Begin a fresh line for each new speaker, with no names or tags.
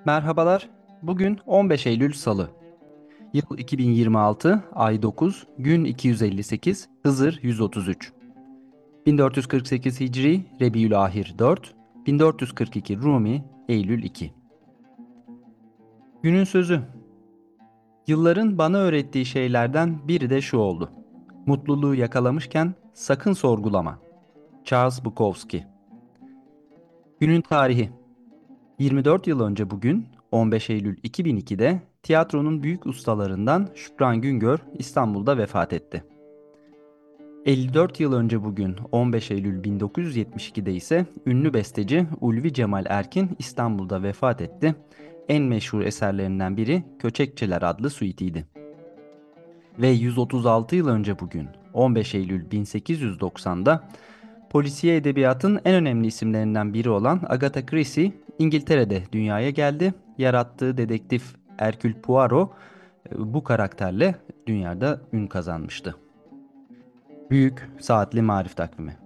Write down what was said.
Merhabalar. Bugün 15 Eylül Salı. Yıl 2026, ay 9, gün 258, Hızır 133. 1448 Hicri, Rebiülahir 4, 1442 Rumi, Eylül 2. Günün sözü. Yılların bana öğrettiği şeylerden biri de şu oldu. Mutluluğu yakalamışken sakın sorgulama. Charles Bukowski. Günün tarihi. 24 yıl önce bugün 15 Eylül 2002'de tiyatronun büyük ustalarından Şükran Güngör İstanbul'da vefat etti. 54 yıl önce bugün 15 Eylül 1972'de ise ünlü besteci Ulvi Cemal Erkin İstanbul'da vefat etti. En meşhur eserlerinden biri Köçekçiler adlı suitiydi. Ve 136 yıl önce bugün 15 Eylül 1890'da polisiye edebiyatın en önemli isimlerinden biri olan Agatha Christie İngiltere'de dünyaya geldi. Yarattığı dedektif Hercule Poirot bu karakterle dünyada ün kazanmıştı. Büyük Saatli Marif Takvimi.